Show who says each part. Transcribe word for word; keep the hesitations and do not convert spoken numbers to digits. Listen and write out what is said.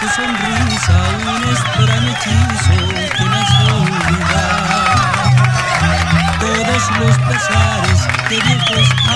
Speaker 1: tu sonrisa un extraño hechizo que me hace olvidar todos los pesares que viejos